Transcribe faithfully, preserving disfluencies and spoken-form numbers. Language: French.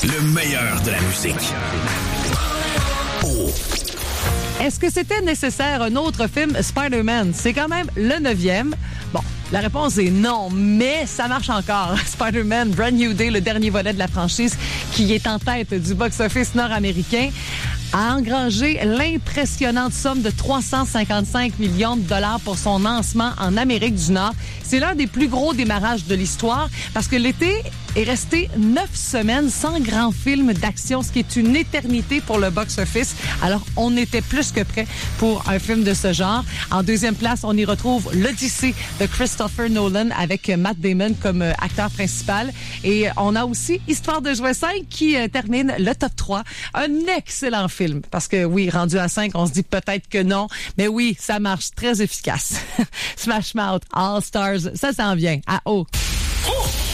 Le meilleur de la musique. Oh. Est-ce que c'était nécessaire un autre film Spider-Man? C'est quand même le neuvième. Bon, la réponse est non, mais ça marche encore. Spider-Man Brand New Day, le dernier volet de la franchise qui est en tête du box-office nord-américain, a engrangé l'impressionnante somme de trois cent cinquante-cinq millions de dollars pour son lancement en Amérique du Nord. C'est l'un des plus gros démarrages de l'histoire parce que l'été est resté neuf semaines sans grand film d'action, ce qui est une éternité pour le box-office. Alors, on était plus que prêt pour un film de ce genre. En deuxième place, on y retrouve l'Odyssée de Christopher Nolan avec Matt Damon comme acteur principal. Et on a aussi Histoire de jouer cinq qui euh, termine le top trois. Un excellent film. Parce que oui, rendu à cinq, on se dit peut-être que non. Mais oui, ça marche très efficace. Smash Mouth, All Stars, ça s'en vient à haut. Oh!